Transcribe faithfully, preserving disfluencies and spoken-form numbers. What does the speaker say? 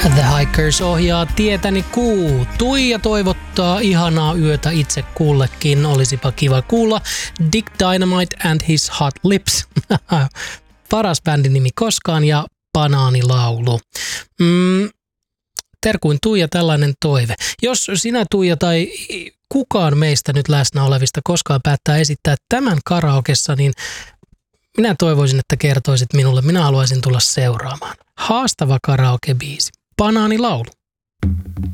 The Hikers ohjaa tietäni kuu. Tuija toivottaa ihanaa yötä itse kullekin. Olisipa kiva kuulla Dick Dynamite and his Hot Lips. Paras bändin nimi koskaan ja Banaanilaulu. Mm, terkuin Tuija tällainen toive. Jos sinä Tuija tai kukaan meistä nyt läsnä olevista koskaan päättää esittää tämän karaokessa, niin minä toivoisin, että kertoisit minulle. Minä haluaisin tulla seuraamaan. Haastava karaoke-biisi. Banaanilaulu.